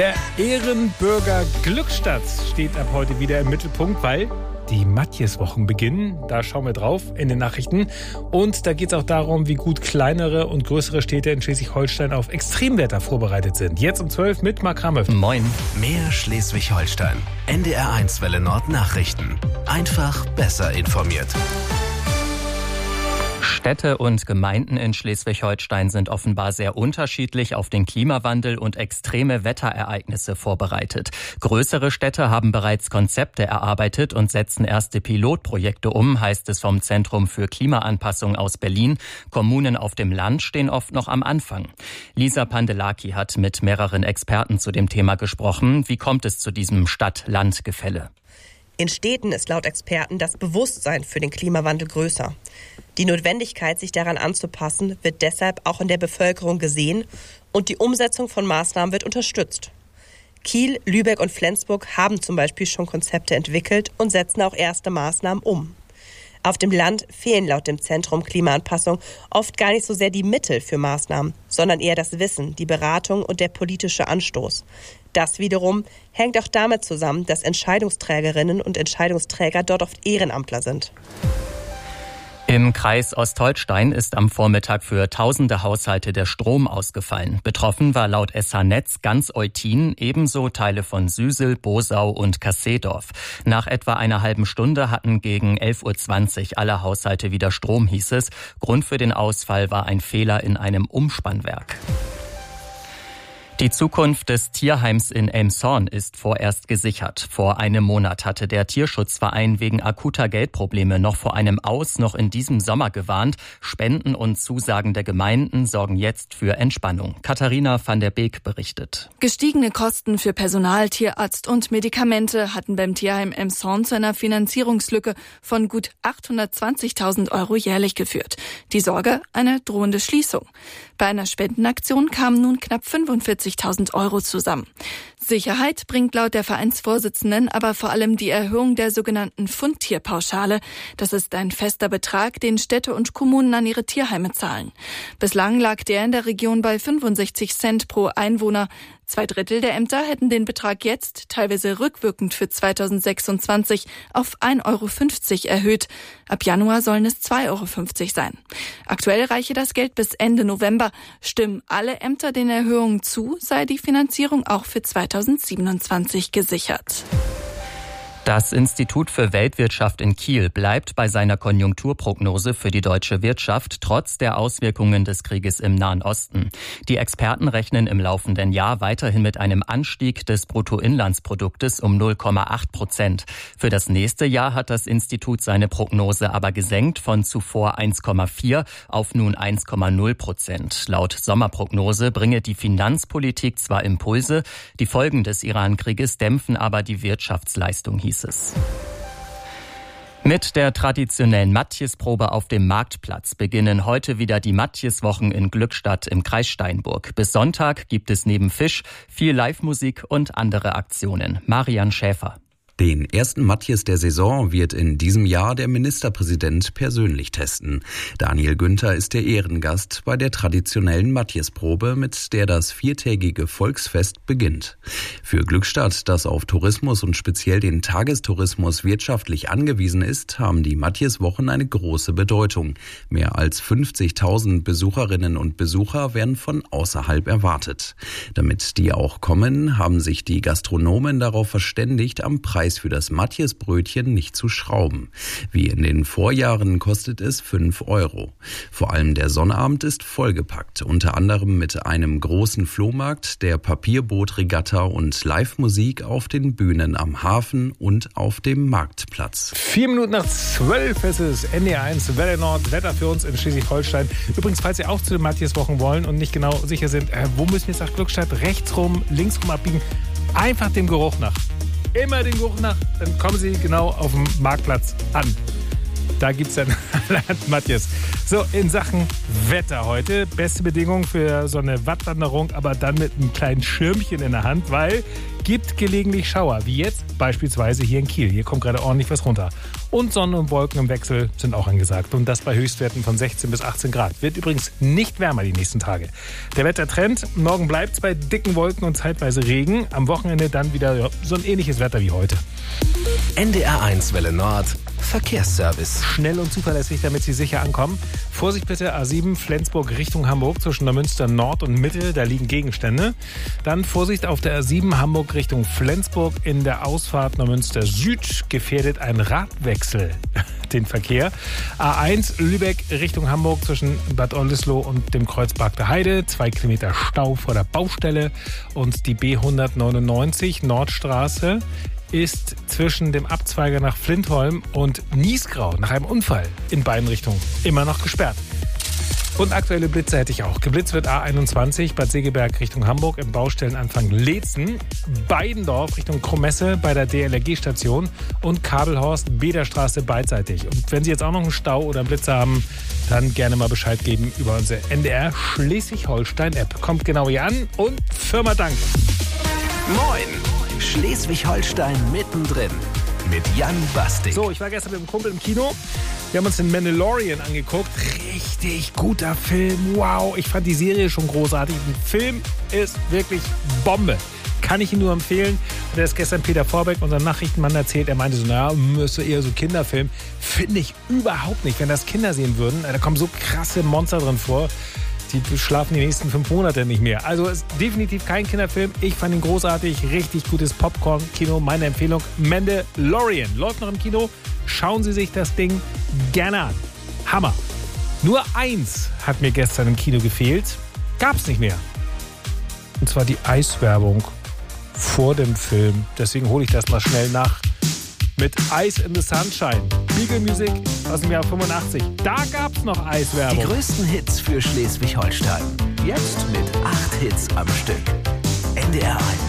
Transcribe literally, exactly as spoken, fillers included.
Der Ehrenbürger Glückstadt steht ab heute wieder im Mittelpunkt, weil die Matjeswochen beginnen. Da schauen wir drauf in den Nachrichten. Und da geht es auch darum, wie gut kleinere und größere Städte in Schleswig-Holstein auf Extremwetter vorbereitet sind. Jetzt um zwölf mit Marc Ramöw. Moin. Mehr Schleswig-Holstein. N D R eins Welle Nord Nachrichten. Einfach besser informiert. Städte und Gemeinden in Schleswig-Holstein sind offenbar sehr unterschiedlich auf den Klimawandel und extreme Wetterereignisse vorbereitet. Größere Städte haben bereits Konzepte erarbeitet und setzen erste Pilotprojekte um, heißt es vom Zentrum für Klimaanpassung aus Berlin. Kommunen auf dem Land stehen oft noch am Anfang. Lisa Pandelaki hat mit mehreren Experten zu dem Thema gesprochen. Wie kommt es zu diesem Stadt-Land-Gefälle? In Städten ist laut Experten das Bewusstsein für den Klimawandel größer. Die Notwendigkeit, sich daran anzupassen, wird deshalb auch in der Bevölkerung gesehen und die Umsetzung von Maßnahmen wird unterstützt. Kiel, Lübeck und Flensburg haben zum Beispiel schon Konzepte entwickelt und setzen auch erste Maßnahmen um. Auf dem Land fehlen laut dem Zentrum Klimaanpassung oft gar nicht so sehr die Mittel für Maßnahmen, sondern eher das Wissen, die Beratung und der politische Anstoß. Das wiederum hängt auch damit zusammen, dass Entscheidungsträgerinnen und Entscheidungsträger dort oft Ehrenamtler sind. Im Kreis Ostholstein ist am Vormittag für tausende Haushalte der Strom ausgefallen. Betroffen war laut S H-Netz ganz Eutin, ebenso Teile von Süsel, Bosau und Kasseedorf. Nach etwa einer halben Stunde hatten gegen elf Uhr zwanzig alle Haushalte wieder Strom, hieß es. Grund für den Ausfall war ein Fehler in einem Umspannwerk. Die Zukunft des Tierheims in Elmshorn ist vorerst gesichert. Vor einem Monat hatte der Tierschutzverein wegen akuter Geldprobleme noch vor einem Aus noch in diesem Sommer gewarnt. Spenden und Zusagen der Gemeinden sorgen jetzt für Entspannung. Katharina van der Beek berichtet. Gestiegene Kosten für Personal, Tierarzt und Medikamente hatten beim Tierheim Elmshorn zu einer Finanzierungslücke von gut achthundertzwanzigtausend Euro jährlich geführt. Die Sorge, eine drohende Schließung. Bei einer Spendenaktion kamen nun knapp fünfundvierzigtausend Euro zusammen. Sicherheit bringt laut der Vereinsvorsitzenden aber vor allem die Erhöhung der sogenannten Fundtierpauschale. Das ist ein fester Betrag, den Städte und Kommunen an ihre Tierheime zahlen. Bislang lag der in der Region bei fünfundsechzig Cent pro Einwohner. Zwei Drittel der Ämter hätten den Betrag jetzt, teilweise rückwirkend für zweitausendsechsundzwanzig, auf ein Euro fünfzig erhöht. Ab Januar sollen es zwei Euro fünfzig sein. Aktuell reiche das Geld bis Ende November. Stimmen alle Ämter den Erhöhungen zu, sei die Finanzierung auch für zweitausendsiebenundzwanzig gesichert. Das Institut für Weltwirtschaft in Kiel bleibt bei seiner Konjunkturprognose für die deutsche Wirtschaft trotz der Auswirkungen des Krieges im Nahen Osten. Die Experten rechnen im laufenden Jahr weiterhin mit einem Anstieg des Bruttoinlandsproduktes um null Komma acht Prozent. Für das nächste Jahr hat das Institut seine Prognose aber gesenkt von zuvor eins Komma vier auf nun eins Komma null Prozent. Laut Sommerprognose bringe die Finanzpolitik zwar Impulse, die Folgen des Iran-Krieges dämpfen aber die Wirtschaftsleistung, hieß es. Mit der traditionellen Matjesprobe auf dem Marktplatz beginnen heute wieder die Matjeswochen in Glückstadt im Kreis Steinburg. Bis Sonntag gibt es neben Fisch viel Live-Musik und andere Aktionen. Marian Schäfer. Den ersten Matjes der Saison wird in diesem Jahr der Ministerpräsident persönlich testen. Daniel Günther ist der Ehrengast bei der traditionellen Matjesprobe, mit der das viertägige Volksfest beginnt. Für Glückstadt, das auf Tourismus und speziell den Tagestourismus wirtschaftlich angewiesen ist, haben die Matjeswochen eine große Bedeutung. Mehr als fünfzigtausend Besucherinnen und Besucher werden von außerhalb erwartet. Damit die auch kommen, haben sich die Gastronomen darauf verständigt, am Preis für das Matjesbrötchen nicht zu schrauben. Wie in den Vorjahren kostet es fünf Euro. Vor allem der Sonnabend ist vollgepackt, unter anderem mit einem großen Flohmarkt, der Papierbootregatta und Live-Musik auf den Bühnen am Hafen und auf dem Marktplatz. Vier Minuten nach zwölf ist es N D R eins Welle Nord, Wetter für uns in Schleswig-Holstein. Übrigens, falls ihr auch zu den Matjeswochen wollen und nicht genau sicher sind, äh, wo müssen wir jetzt nach Glückstadt, rechts rum, links rum abbiegen, einfach dem Geruch nach. Immer den Geruch nach, dann kommen Sie genau auf dem Marktplatz an. Da gibt es dann Matjes. So, in Sachen Wetter heute. Beste Bedingungen für so eine Wattwanderung, aber dann mit einem kleinen Schirmchen in der Hand, weil gibt gelegentlich Schauer, wie jetzt beispielsweise hier in Kiel. Hier kommt gerade ordentlich was runter. Und Sonne und Wolken im Wechsel sind auch angesagt. Und das bei Höchstwerten von sechzehn bis achtzehn Grad. Wird übrigens nicht wärmer die nächsten Tage. Der Wettertrend, morgen bleibt es bei dicken Wolken und zeitweise Regen. Am Wochenende dann wieder ja, so ein ähnliches Wetter wie heute. N D R eins Welle Nord, Verkehrsservice. Schnell und zuverlässig, damit Sie sicher ankommen. Vorsicht bitte, A sieben Flensburg Richtung Hamburg zwischen Neumünster Nord und Mitte, da liegen Gegenstände. Dann Vorsicht auf der A sieben Hamburg Richtung Flensburg in der Ausfahrt Neumünster Süd gefährdet ein Radwechsel den Verkehr. A eins Lübeck Richtung Hamburg zwischen Bad Oldesloe und dem Kreuzpark der Heide. Zwei Kilometer Stau vor der Baustelle. Und die B hundertneunundneunzig Nordstraße ist zwischen dem Abzweiger nach Flintholm und Niesgrau nach einem Unfall in beiden Richtungen immer noch gesperrt. Und aktuelle Blitze hätte ich auch. Geblitzt wird A einundzwanzig Bad Segeberg Richtung Hamburg im Baustellenanfang Leetzen, Beidendorf Richtung Kromesse bei der D L R G-Station und Kabelhorst Bederstraße beidseitig. Und wenn Sie jetzt auch noch einen Stau oder einen Blitz haben, dann gerne mal Bescheid geben über unsere N D R Schleswig-Holstein-App. Kommt genau hier an und Firma Dank. Moin! Schleswig-Holstein mittendrin mit Jan Bastik. So, ich war gestern mit einem Kumpel im Kino. Wir haben uns den Mandalorian angeguckt. Richtig guter Film. Wow, ich fand die Serie schon großartig. Der Film ist wirklich Bombe. Kann ich Ihnen nur empfehlen. Der ist gestern Peter Vorbeck, unser Nachrichtenmann, erzählt. Er meinte so, naja, müsste eher so Kinderfilm. Finde ich überhaupt nicht. Wenn das Kinder sehen würden, da kommen so krasse Monster drin vor. Die schlafen die nächsten fünf Monate nicht mehr. Also ist definitiv kein Kinderfilm. Ich fand ihn großartig. Richtig gutes Popcorn-Kino. Meine Empfehlung, Mandalorian. Läuft noch im Kino. Schauen Sie sich das Ding gerne an. Hammer. Nur eins hat mir gestern im Kino gefehlt. Gab's nicht mehr. Und zwar die Eiswerbung vor dem Film. Deswegen hole ich das mal schnell nach. Mit Ice in the Sunshine. Beagle Music aus dem Jahr fünfundachtzig. Da gab's noch Eiswerbung. Die größten Hits für Schleswig-Holstein. Jetzt mit acht Hits am Stück. N D R eins.